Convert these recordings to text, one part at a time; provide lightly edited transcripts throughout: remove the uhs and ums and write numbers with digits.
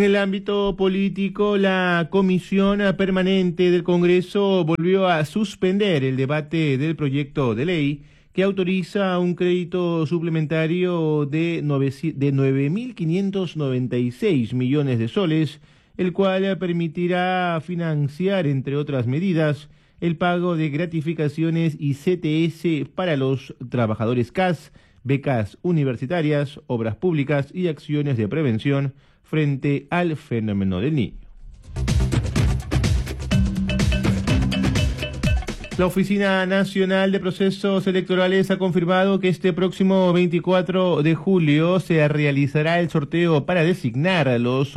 En el ámbito político, la Comisión Permanente del Congreso volvió a suspender el debate del proyecto de ley que autoriza un crédito suplementario de 9.596 millones de soles, el cual permitirá financiar, entre otras medidas, el pago de gratificaciones y CTS para los trabajadores CAS, becas universitarias, obras públicas y acciones de prevención frente al fenómeno del Niño. La Oficina Nacional de Procesos Electorales ha confirmado que este próximo 24 de julio se realizará el sorteo para designar a los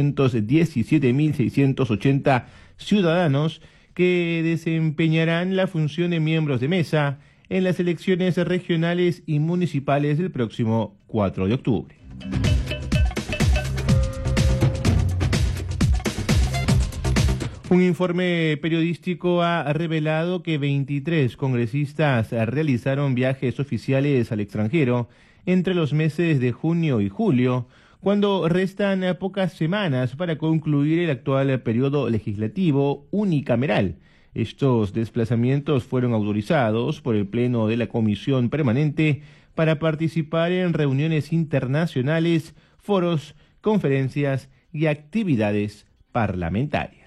817.680 ciudadanos que desempeñarán la función de miembros de mesa en las elecciones regionales y municipales del próximo 4 de octubre. Un informe periodístico ha revelado que 23 congresistas realizaron viajes oficiales al extranjero entre los meses de junio y julio, cuando restan pocas semanas para concluir el actual periodo legislativo unicameral. Estos desplazamientos fueron autorizados por el Pleno de la Comisión Permanente para participar en reuniones internacionales, foros, conferencias y actividades parlamentarias.